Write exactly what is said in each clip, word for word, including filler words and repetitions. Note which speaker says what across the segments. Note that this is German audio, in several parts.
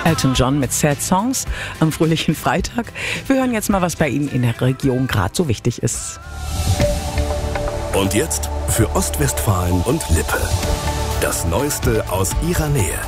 Speaker 1: Elton John mit Sad Songs am fröhlichen Freitag. Wir hören jetzt mal, was bei Ihnen in der Region gerade so wichtig ist.
Speaker 2: Und jetzt für Ostwestfalen und Lippe. Das Neueste aus Ihrer Nähe.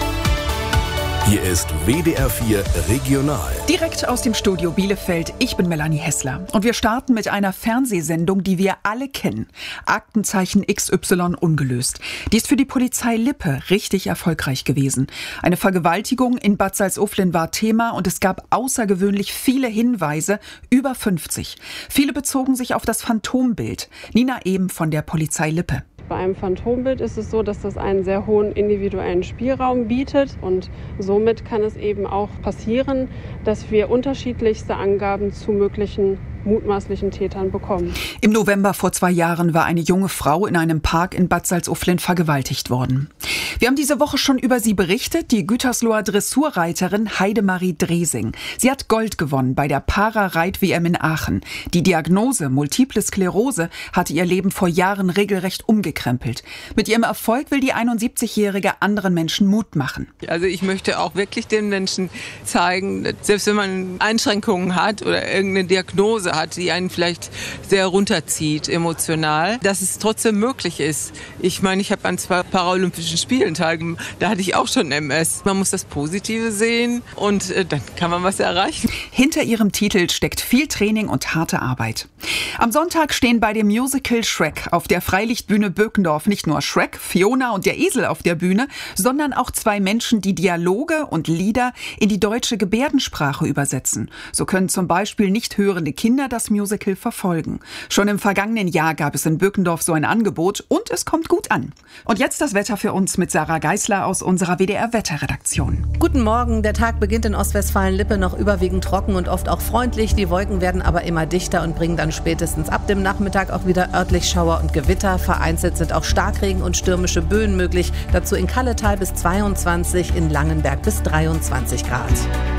Speaker 2: Hier ist W D R vier Regional.
Speaker 3: Direkt aus dem Studio Bielefeld. Ich bin Melanie Hessler. Und wir starten mit einer Fernsehsendung, die wir alle kennen. Aktenzeichen X Y ungelöst. Die ist für die Polizei Lippe richtig erfolgreich gewesen. Eine Vergewaltigung in Bad Salzuflen war Thema und es gab außergewöhnlich viele Hinweise, über fünfzig. Viele bezogen sich auf das Phantombild. Nina Ehm von der Polizei Lippe.
Speaker 4: Bei einem Phantombild ist es so, dass das einen sehr hohen individuellen Spielraum bietet und somit kann es eben auch passieren, dass wir unterschiedlichste Angaben zu möglichen mutmaßlichen Tätern bekommen.
Speaker 3: Im November vor zwei Jahren war eine junge Frau in einem Park in Bad Salzuflen vergewaltigt worden. Wir haben diese Woche schon über sie berichtet, die Gütersloher Dressurreiterin Heidemarie Dresing. Sie hat Gold gewonnen bei der Para-Reit-W M in Aachen. Die Diagnose Multiple Sklerose hatte ihr Leben vor Jahren regelrecht umgekrempelt. Mit ihrem Erfolg will die einundsiebzigjährige anderen Menschen Mut machen.
Speaker 5: Also ich möchte auch wirklich den Menschen zeigen, selbst wenn man Einschränkungen hat oder irgendeine Diagnose hat, die einen vielleicht sehr runterzieht emotional, dass es trotzdem möglich ist. Ich meine, ich habe an zwei Paralympischen Spielen teilgenommen, da hatte ich auch schon M S. Man muss das Positive sehen und äh, dann kann man was erreichen.
Speaker 3: Hinter ihrem Titel steckt viel Training und harte Arbeit. Am Sonntag stehen bei dem Musical Shrek auf der Freilichtbühne Böckendorf nicht nur Shrek, Fiona und der Esel auf der Bühne, sondern auch zwei Menschen, die Dialoge und Lieder in die deutsche Gebärdensprache übersetzen. So können zum Beispiel nicht hörende Kinder das Musical verfolgen. Schon im vergangenen Jahr gab es in Böckendorf so ein Angebot und es kommt gut an. Und jetzt das Wetter für uns mit Sarah Geisler aus unserer W D R-Wetterredaktion.
Speaker 6: Guten Morgen. Der Tag beginnt in Ostwestfalen-Lippe noch überwiegend trocken und oft auch freundlich. Die Wolken werden aber immer dichter und bringen dann spätestens ab dem Nachmittag auch wieder örtlich Schauer und Gewitter. Vereinzelt sind auch Starkregen und stürmische Böen möglich. Dazu in Kalletal bis zweiundzwanzig, in Langenberg bis dreiundzwanzig Grad.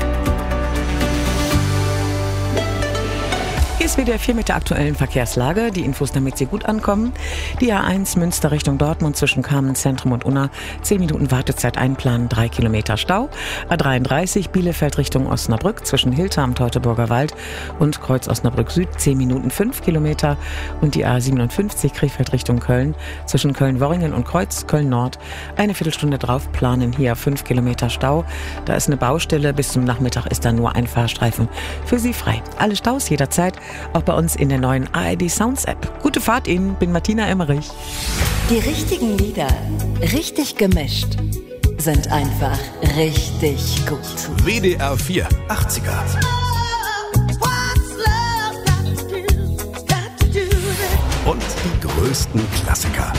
Speaker 1: Hier ist W D R vier mit der aktuellen Verkehrslage. Die Infos, damit Sie gut ankommen. Die A eins Münster Richtung Dortmund zwischen Kamenz-Zentrum und Unna. zehn Minuten Wartezeit einplanen, drei Kilometer Stau. A dreiunddreißig Bielefeld Richtung Osnabrück zwischen Hilter am Teutoburger Wald und Kreuz Osnabrück Süd. zehn Minuten, fünf Kilometer. Und die A siebenundfünfzig Krefeld Richtung Köln zwischen Köln-Worringen und Kreuz Köln Nord. Eine Viertelstunde drauf planen, hier fünf Kilometer Stau. Da ist eine Baustelle. Bis zum Nachmittag ist da nur ein Fahrstreifen für Sie frei. Alle Staus jederzeit. Auch bei uns in der neuen A R D Sounds App. Gute Fahrt Ihnen, bin Martina Emmerich.
Speaker 7: Die richtigen Lieder, richtig gemischt, sind einfach richtig gut.
Speaker 2: W D R vier achtziger. Und die größten Klassiker.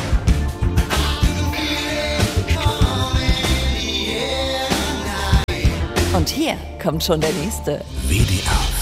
Speaker 7: Und hier kommt schon der nächste.
Speaker 2: W D R